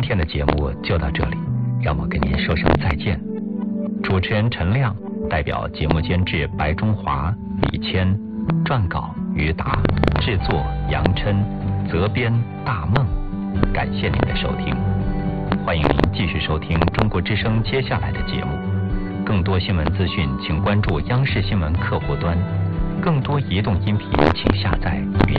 天的节目就到这里，让我跟您说声再见。主持人陈亮代表节目监制白中华、李谦，撰稿于达，制作杨琛，责编大梦。感谢您的收听，欢迎您继续收听中国之声接下来的节目。更多新闻资讯，请关注央视新闻客户端；更多移动音频，请下载云